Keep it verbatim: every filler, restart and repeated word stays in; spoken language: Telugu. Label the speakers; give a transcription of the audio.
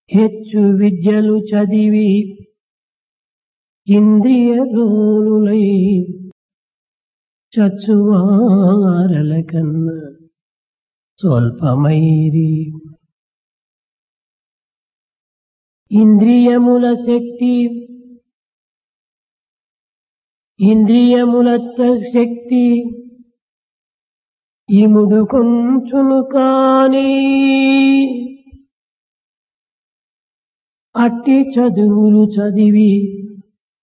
Speaker 1: ಹೆಚ್ಚು విద్యలు చదివి ఇంద్రియ లోలులై చచ్చువారల కన్నా స్వల్పమైరి. ఇంద్రియముల శక్తి ఇంద్రియముల శక్తి ఇముడు కొంచును కాని అట్టి చదువులు చదివి